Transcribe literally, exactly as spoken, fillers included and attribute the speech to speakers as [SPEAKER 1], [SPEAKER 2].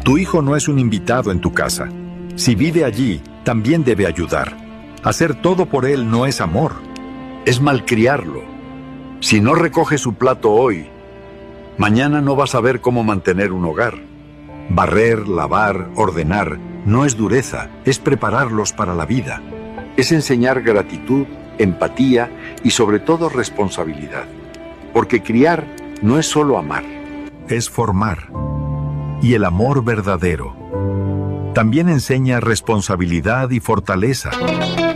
[SPEAKER 1] Tu hijo no es un invitado en tu casa. Si vive allí, también debe ayudar. Hacer todo por él no es amor.
[SPEAKER 2] Es malcriarlo. Si no recoge su plato hoy, mañana no vas a ver cómo mantener un hogar. Barrer, lavar, ordenar, no es dureza, es prepararlos para la vida. Es enseñar gratitud, empatía y sobre todo responsabilidad. Porque criar no es solo amar.
[SPEAKER 1] Es formar. Y el amor verdadero también enseña responsabilidad y fortaleza.